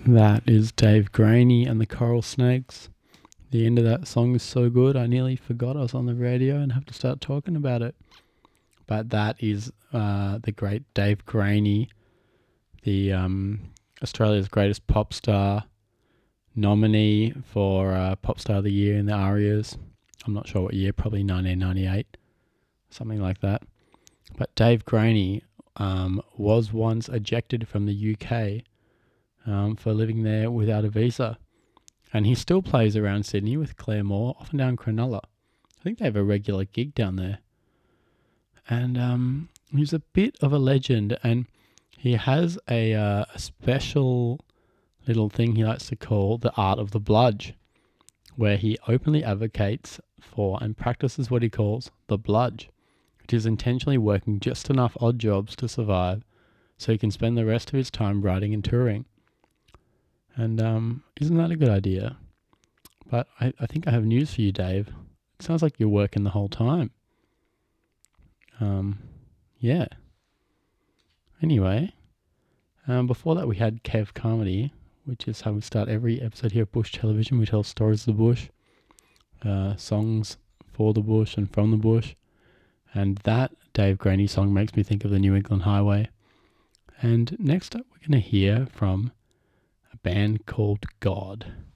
That is Dave Graney and the Coral Snakes. The end of that song is so good, I nearly forgot I was on the radio and have to start talking about it. But that is the great Dave Graney, the Australia's greatest pop star, nominee for Pop Star of the Year in the ARIAs. I'm not sure what year, probably 1998, something like that. But Dave Graney was once ejected from the UK for living there without a visa. And he still plays around Sydney with Claire Moore, often down Cronulla. I think they have a regular gig down there. And he's a bit of a legend, and he has a special little thing he likes to call the art of the bludge, where he openly advocates for and practices what he calls the bludge, which is intentionally working just enough odd jobs to survive so he can spend the rest of his time writing and touring. And isn't that a good idea? But I think I have news for you, Dave. It sounds like you're working the whole time. Yeah. Anyway, before that we had Kev Comedy, which is how we start every episode here at Bush Television. We tell stories of the bush, songs for the bush and from the bush. And that Dave Graney song makes me think of the New England Highway. And next up we're going to hear from a band called God.